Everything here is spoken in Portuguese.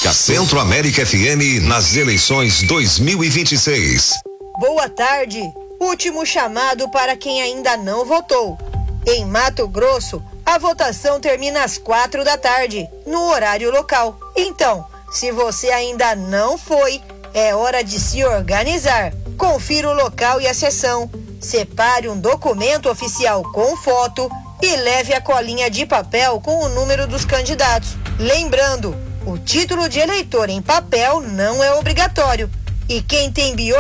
Centro América FM nas eleições 2026. Boa tarde. Último chamado para quem ainda não votou. Em Mato Grosso, a votação termina às 4 da tarde, no horário local. Então, se você ainda não foi, é hora de se organizar. Confira o local e a sessão. Separe um documento oficial com foto e leve a colinha de papel com o número dos candidatos. Lembrando, o título de eleitor em papel não é obrigatório. E quem tem